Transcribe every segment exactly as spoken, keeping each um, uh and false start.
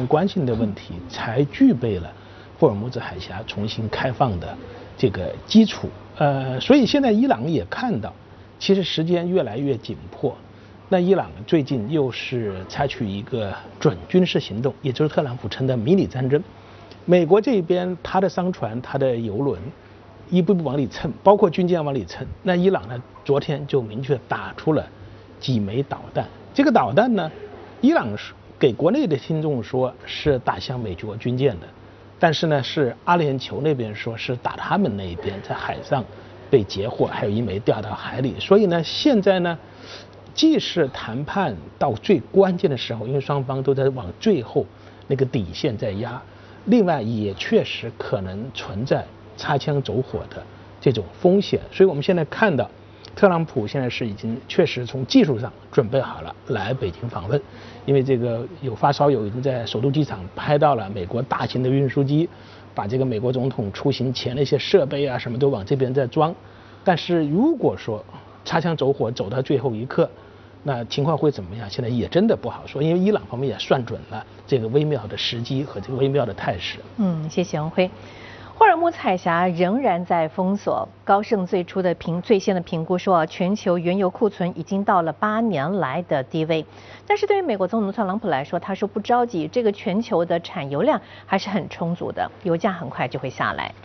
常关心的问题，才具备了霍尔木兹海峡重新开放的这个基础。呃，所以现在伊朗也看到，其实时间越来越紧迫。那伊朗最近又是采取一个准军事行动，也就是特朗普称的迷你战争。美国这边他的商船、他的油轮一步步往里蹭，包括军舰往里蹭。那伊朗呢，昨天就明确打出了几枚导弹。这个导弹呢，伊朗给国内的听众说是打向美国军舰的，但是呢，是阿联酋那边说是打他们那一边在海上被截获，还有一枚掉到海里。所以呢，现在呢，既是谈判到最关键的时候，因为双方都在往最后那个底线在压，另外也确实可能存在擦枪走火的这种风险。所以我们现在看到，特朗普现在是已经确实从技术上准备好了来北京访问，因为这个有发烧友已经在首都机场拍到了美国大型的运输机，把这个美国总统出行前的一些设备啊什么都往这边在装。但是如果说擦枪走火走到最后一刻，那情况会怎么样？现在也真的不好说，因为伊朗方面也算准了这个微妙的时机和这个微妙的态势。 嗯，谢谢王辉。霍尔木兹海峡仍然在封锁。高盛最初的评最先的评估说，全球原油库存已经到了八年来的低位。但是对于美国总统特朗普来说，他说不着急，这个全球的产油量还是很充足的，油价很快就会下来。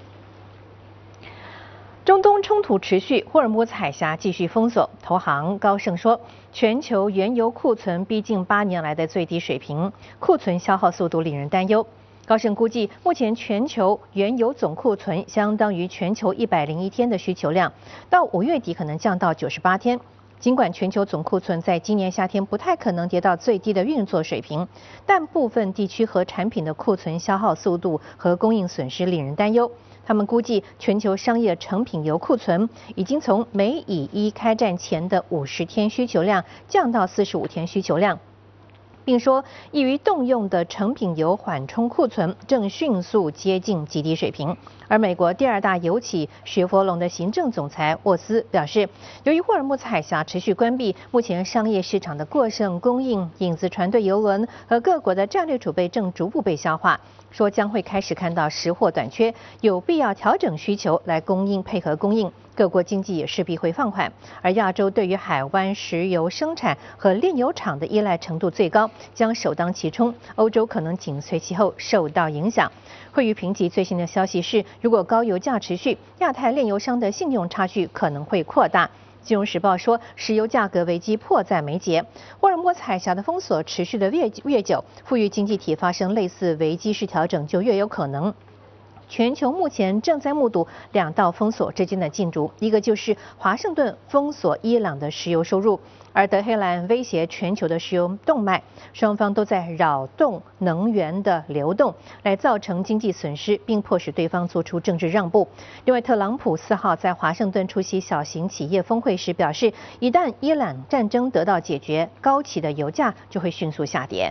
中东冲突持续，霍尔木兹海峡继续封锁。投行高盛说，全球原油库存逼近八年来的最低水平，库存消耗速度令人担忧。高盛估计，目前全球原油总库存相当于全球一百零一天的需求量，到五月底可能降到九十八天。尽管全球总库存在今年夏天不太可能跌到最低的运作水平，但部分地区和产品的库存消耗速度和供应损失令人担忧。他们估计，全球商业成品油库存已经从美以一开战前的五十天需求量降到四十五天需求量。并说，易于动用的成品油缓冲库存正迅速接近极低水平。而美国第二大油企雪佛龙的行政总裁沃斯表示，由于霍尔木兹海峡持续关闭，目前商业市场的过剩供应、影子船队油轮和各国的战略储备正逐步被消化，说将会开始看到石货短缺，有必要调整需求来供应配合供应。各国经济也势必会放缓，而亚洲对于海湾石油生产和炼油厂的依赖程度最高，将首当其冲。欧洲可能紧随其后受到影响。惠誉评级最新的消息是，如果高油价持续，亚太炼油商的信用差距可能会扩大。金融时报说，石油价格危机迫在眉睫。霍尔木兹海峡的封锁持续的越越久，富裕经济体发生类似危机式调整就越有可能。全球目前正在目睹两道封锁之间的竞逐，一个就是华盛顿封锁伊朗的石油收入，而德黑兰威胁全球的石油动脉，双方都在扰动能源的流动，来造成经济损失，并迫使对方做出政治让步。另外，特朗普四号在华盛顿出席小型企业峰会时表示，一旦伊朗战争得到解决，高企的油价就会迅速下跌。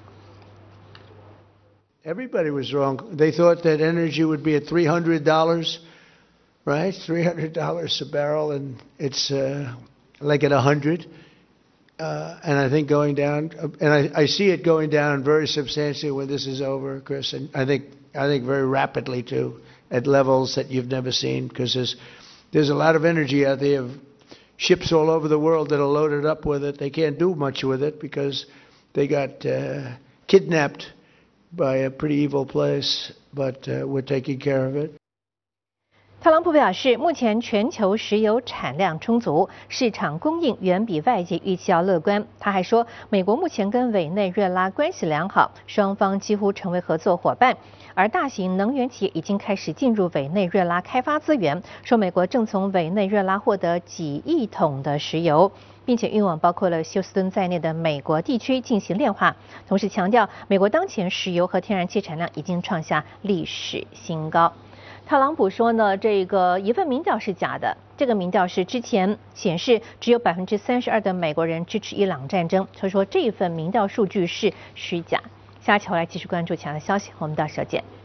Everybody was wrong. They thought that energy would be at three hundred dollars, right? three hundred dollars a barrel, and it's uh, like at one hundred. Uh, and I think going down, and I, I see it going down very substantially when this is over, Chris. And I think I think very rapidly too, at levels that you've never seen, because there's there's a lot of energy out there. Of ships all over the world that are loaded up with it. They can't do much with it because they got uh, kidnapped by a pretty evil place, but uh, we're taking care of it. 特朗普表示，目前全球石油产量充足，市场供应远比外界预期要乐观。他还说，美国目前跟委内瑞拉关系良好，双方几乎成为合作伙伴。而大型能源企业已经开始进入委内瑞拉开发资源，说美国正从委内瑞拉获得几亿桶的石油，并且运往包括了休斯敦在内的美国地区进行炼化。同时强调，美国当前石油和天然气产量已经创下历史新高。特朗普说呢，这个一份民调是假的，这个民调是之前显示只有百分之三十二的美国人支持伊朗战争，所以说这份民调数据是虚假。下期我来继续关注其他的消息，我们到时候见。